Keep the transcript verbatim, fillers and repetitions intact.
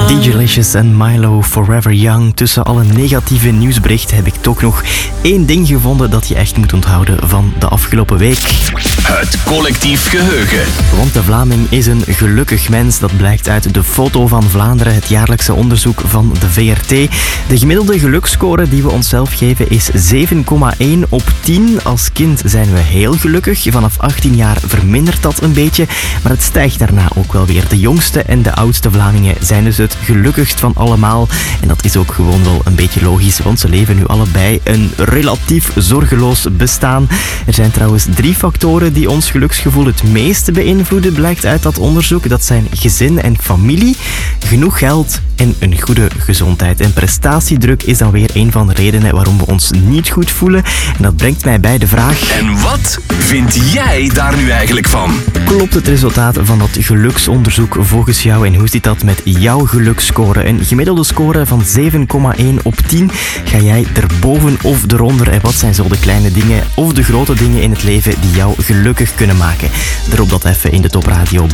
D J en Milo, Forever Young. Tussen alle negatieve nieuwsberichten heb ik toch nog één ding gevonden dat je echt moet onthouden van de afgelopen week. Het collectief geheugen. Want de Vlaming is een gelukkig mens. Dat blijkt uit de Foto van Vlaanderen, het jaarlijkse onderzoek van de V R T. De gemiddelde geluksscore die we onszelf geven is zeven komma één op tien. Als kind zijn we heel gelukkig. Vanaf achttien jaar vermindert dat een beetje, maar het stijgt daarna ook wel weer. De jongste en de oudste Vlamingen zijn dus het gelukkigst van allemaal. En dat is ook gewoon wel een beetje logisch, want ze leven nu allebei een relatief zorgeloos bestaan. Er zijn trouwens drie factoren die ons geluksgevoel het meeste beïnvloeden, blijkt uit dat onderzoek. Dat zijn gezin en familie, genoeg geld en een goede gezondheid. En prestatiedruk is dan weer een van de redenen waarom we ons niet goed voelen. En dat brengt mij bij de vraag... En wat vind jij daar nu eigenlijk van? Klopt het resultaat van dat geluksonderzoek volgens jou en hoe zit dat met jouw geluksscore? Een gemiddelde score van zeven komma één op tien. Ga jij erboven of eronder? En wat zijn zo de kleine dingen of de grote dingen in het leven die jou gelukkig kunnen maken? Drop dat even in de Top Radio